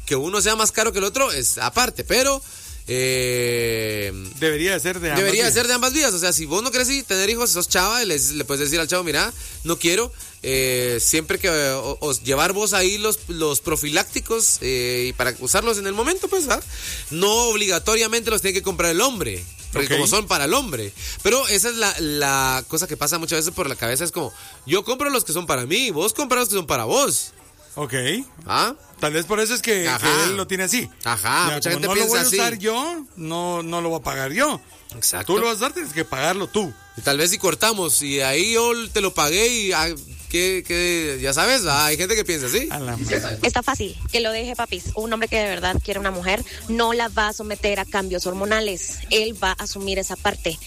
que uno sea más caro que el otro es aparte, pero debería de ser de ambas vías. O sea, si vos no querés tener hijos, sos chava, le puedes decir al chavo, mira, no quiero, siempre que llevar vos ahí los profilácticos y para usarlos en el momento, pues, ¿verdad? No obligatoriamente los tiene que comprar el hombre, porque como son para el hombre. Pero esa es la cosa que pasa muchas veces por la cabeza, es como, yo compro los que son para mí, vos compras los que son para vos. Ok. ¿Ah? Tal vez por eso es que él lo tiene así. Ajá, ya, mucha gente no piensa lo voy a así. usar yo, no lo voy a pagar yo. Exacto. Tú lo vas a dar, tienes que pagarlo tú. Y tal vez si cortamos y ahí yo te lo pagué y ya sabes, hay gente que piensa así. Está fácil, que lo deje, papis. Un hombre que de verdad quiere una mujer no la va a someter a cambios hormonales. Él va a asumir esa parte.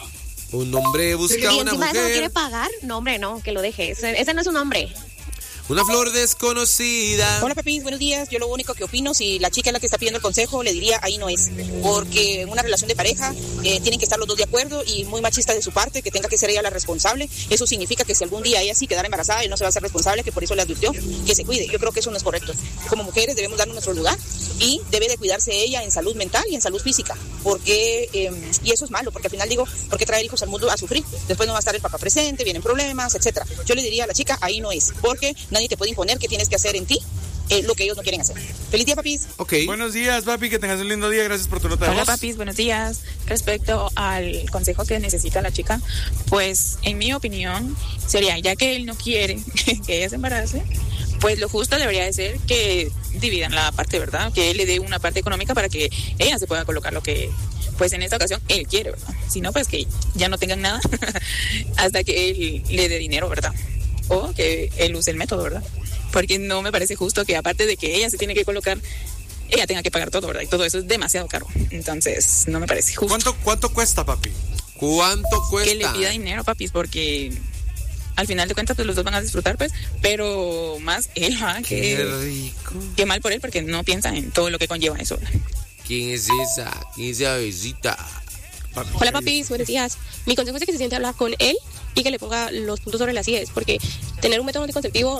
Un hombre busca y una encima mujer. de eso no quiere pagar. No, hombre, no, que lo deje. Ese no es un hombre. Una flor desconocida. Hola, papis, buenos días. Yo lo único que opino, si la chica es la que está pidiendo el consejo, le diría, ahí no es. Porque en una relación de pareja tienen que estar los dos de acuerdo, y muy machista de su parte, que tenga que ser ella la responsable. Eso significa que si algún día ella sí quedara embarazada, él no se va a hacer responsable, que por eso le advirtió que se cuide. Yo creo que eso no es correcto. Como mujeres debemos darnos nuestro lugar y debe de cuidarse ella en salud mental y en salud física. Porque, y eso es malo, porque al final digo, ¿por qué traer hijos al mundo a sufrir? Después no va a estar el papá presente, vienen problemas, etcétera. Yo le diría a la chica, ahí no es, porque nadie te puede imponer que tienes que hacer en ti lo que ellos no quieren hacer. Feliz día, papis. Okay. Buenos días, papi, que tengas un lindo día. Gracias por tu nota de voz. Hola, papis, buenos días. Respecto al consejo que necesita la chica, pues en mi opinión sería, ya que él no quiere que ella se embarace, pues lo justo debería de ser que dividan la parte, ¿verdad? Que él le dé una parte económica para que ella se pueda colocar lo que, pues en esta ocasión, él quiere, ¿verdad? Si no, pues que ya no tengan nada hasta que él le dé dinero, ¿verdad? O que él use el método, ¿verdad? Porque no me parece justo que, aparte de que ella se tiene que colocar, ella tenga que pagar todo, ¿verdad? Y todo eso es demasiado caro. Entonces, no me parece justo. ¿Cuánto cuesta, papi? ¿Cuánto cuesta? Que le pida dinero, papis, porque al final de cuentas, pues los dos van a disfrutar, pues, pero más él va Qué rico. Qué mal por él, porque no piensa en todo lo que conlleva eso, ¿verdad? ¿Quién es esa? ¿Quién es esa besita? Hola, papis, buenos días. Mi consejo es que se siente a hablar con él y que le ponga los puntos sobre las IES, porque tener un método anticonceptivo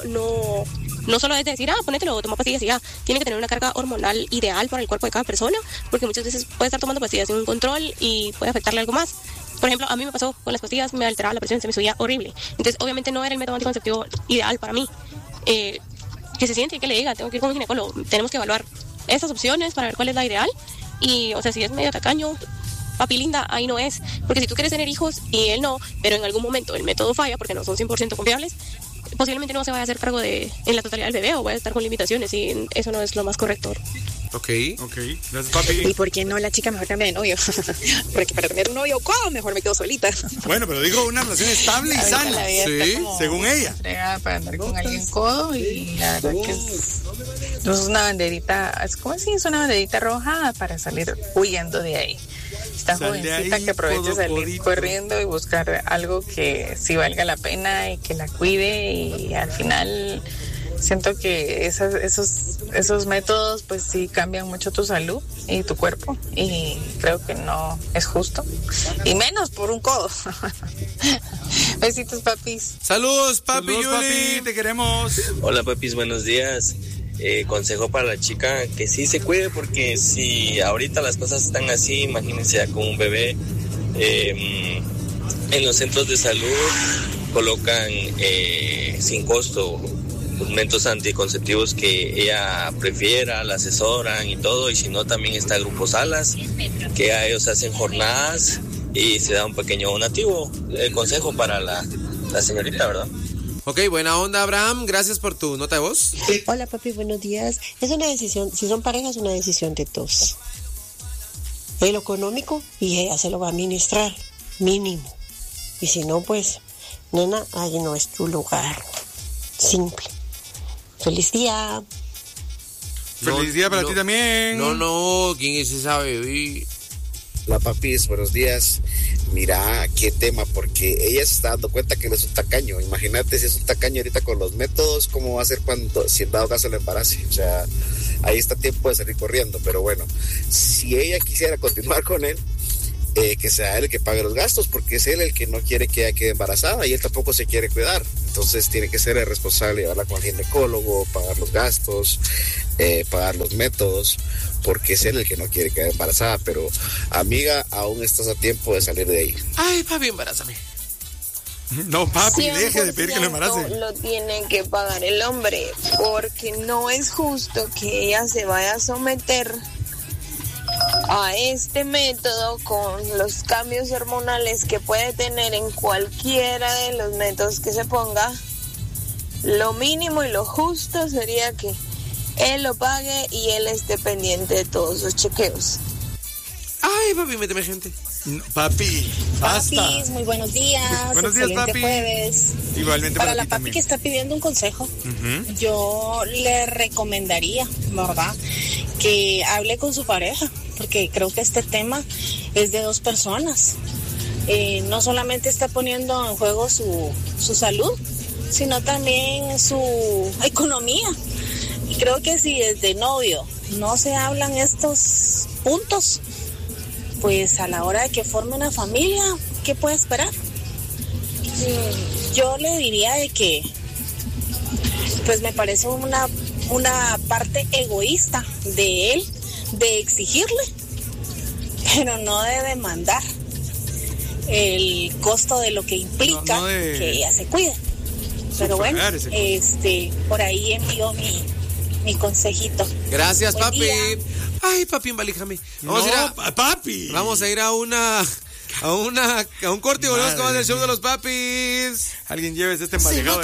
no solo es decir, ponételo, toma pastillas y ya. Tiene que tener una carga hormonal ideal para el cuerpo de cada persona, porque muchas veces puede estar tomando pastillas sin un control y puede afectarle algo más. Por ejemplo, a mí me pasó con las pastillas, me alteraba la presión, se me subía horrible. Entonces, obviamente no era el método anticonceptivo ideal para mí. Que se siente y que le diga, tengo que ir con un ginecólogo, tenemos que evaluar estas opciones para ver cuál es la ideal. Y, o sea, si es medio tacaño, papi linda, ahí no es. Porque si tú quieres tener hijos y él no, pero en algún momento el método falla porque no son 100% confiables, posiblemente no se vaya a hacer cargo en la totalidad del bebé, o vaya a estar con limitaciones, y eso no es lo más correcto. Ok. Gracias, papi. ¿Y por qué no la chica mejor cambia de novio? Porque para tener un novio, ¿cómo? Mejor me quedo solita. Bueno, pero digo una relación estable y sana. Sí, según ella. Para andar con alguien codo, y la verdad que es una banderita, ¿cómo así? Es una banderita roja para salir huyendo de ahí. Esta jovencita que aproveche de salir corriendo y buscar algo que sí valga la pena y que la cuide, y al final siento que esos métodos pues sí cambian mucho tu salud y tu cuerpo, y creo que no es justo, y menos por un codo. Besitos, papis. Saludos, papi. Saludos, papi, te queremos. Hola, papis, buenos días. Consejo para la chica, que sí se cuide, porque si ahorita las cosas están así, imagínense ya con un bebé. En los centros de salud colocan sin costo los métodos anticonceptivos que ella prefiera, la asesoran y todo, y si no también está Grupo Salas, que a ellos hacen jornadas y se da un pequeño donativo. El consejo para la señorita, ¿verdad? Ok, buena onda, Abraham, gracias por tu nota de voz. Hola, papi, buenos días. Es una decisión, si son parejas, es una decisión de dos. El económico, y ella se lo va a administrar, mínimo. Y si no, pues, nena, ahí no es tu lugar. Simple. Feliz día. Feliz día para ti también. No, ¿quién es esa bebé? Hola, papis, buenos días. Mira, qué tema, porque ella se está dando cuenta que él es un tacaño. Imagínate si es un tacaño ahorita con los métodos, ¿cómo va a ser si en dado caso le embarace? O sea, ahí está tiempo de salir corriendo. Pero bueno, si ella quisiera continuar con él, que sea él el que pague los gastos, porque es él el que no quiere que ella quede embarazada y él tampoco se quiere cuidar. entonces tiene que ser el responsable, llevarla con el ginecólogo, pagar los gastos, pagar los métodos, porque es él el que no quiere quedar embarazada. Pero amiga, aún estás a tiempo de salir de ahí. Ay, papi, embarázame. No, papi, deje de pedir que lo embarace. Lo tiene que pagar el hombre, porque no es justo que ella se vaya a someter a este método con los cambios hormonales que puede tener en cualquiera de los métodos que se ponga. Lo mínimo y lo justo sería que él lo pague y él esté pendiente de todos los chequeos. Ay, papi, méteme gente. No, papi, basta. Papis, muy buenos días. Buenos días, papi. Jueves. Igualmente para la ti papi también. que está pidiendo un consejo, yo le recomendaría, ¿verdad?, que hable con su pareja, porque creo que este tema es de dos personas. No solamente está poniendo en juego su salud, sino también su economía. Y creo que si desde novio no se hablan estos puntos, pues a la hora de que forme una familia, ¿qué puede esperar? Yo le diría de que, pues me parece una parte egoísta de él, de exigirle, pero no de demandar el costo de lo que implica que ella se cuide. Pero bueno, por ahí envío mi consejito. Gracias, Buen papi. día. Ay, papi, embalíjame. Papi. Vamos a ir a un corte y volvemos con el show de los papis. Alguien lleve este embalijado.